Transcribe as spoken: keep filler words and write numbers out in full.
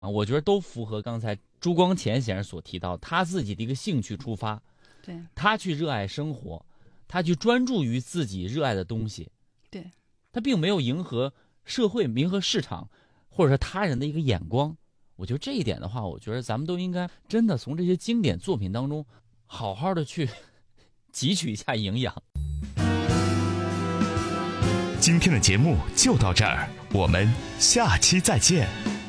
啊，我觉得都符合刚才朱光潜先生所提到他自己的一个兴趣出发， 对， 他去热爱生活，他去专注于自己热爱的东西， 对， 他并没有迎合社会、迎合市场，或者说他人的一个眼光。我觉得这一点的话，我觉得咱们都应该真的从这些经典作品当中，好好的去汲取一下营养。 今天的节目就到这儿，我们下期再见。